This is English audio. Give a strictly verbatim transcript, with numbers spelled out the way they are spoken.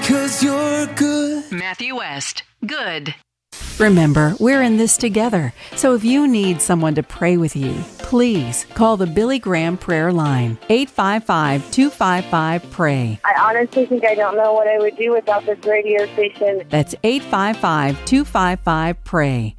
'cause you're good. Matthew West, good. Remember, we're in this together. So if you need someone to pray with you, please call the Billy Graham Prayer Line, eight five five, two five five, P R A Y. I honestly think I don't know what I would do without this radio station. That's eight five five, two five five, P R A Y.